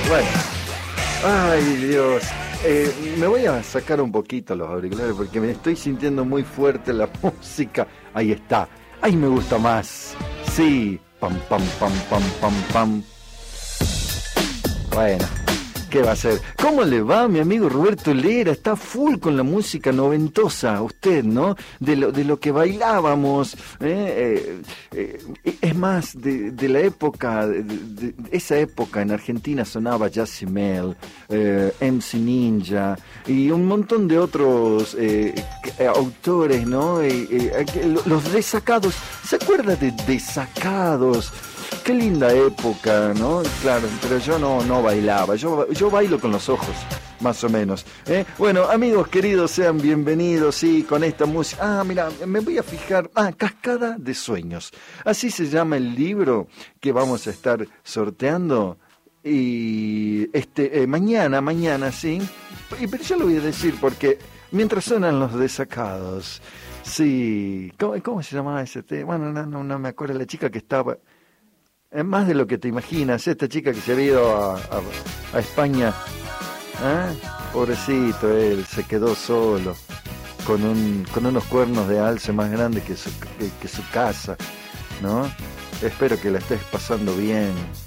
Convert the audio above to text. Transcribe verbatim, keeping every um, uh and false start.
Bueno, ay Dios, eh, me voy a sacar un poquito los auriculares porque me estoy sintiendo muy fuerte la música. Ahí está, ahí me gusta más. Sí, pam, pam, pam, pam, pam, pam. Bueno, ¿qué va a ser? ¿Cómo le va mi amigo Roberto Lera? Está full con la música noventosa, usted, ¿no? De lo, de lo que bailábamos. ¿eh? Eh, eh, es más, de, de la época, de, de, de esa época en Argentina sonaba Jacimel, eh, M C Ninja y un montón de otros eh, autores, ¿no? Eh, eh, los Desacados. ¿Se acuerda de Desacados? Qué linda época, ¿no? Claro, pero yo no, no bailaba, yo, yo bailo con los ojos, más o menos. ¿eh? Bueno, amigos queridos, sean bienvenidos, sí, con esta música. Ah, mira, me voy a fijar, ah, Cascada de Sueños. Así se llama el libro que vamos a estar sorteando. Y este eh, mañana, mañana, sí. Y, pero yo lo voy a decir porque mientras suenan los Desacados, sí. ¿Cómo, cómo se llamaba ese tema? Bueno, no, no, no me acuerdo, la chica que estaba... Es más de lo que te imaginas, esta chica que se había ido a, a, a España, ¿eh? Pobrecito él, se quedó solo, con un con unos cuernos de alce más grandes que su, que, que su casa, ¿no? Espero que la estés pasando bien.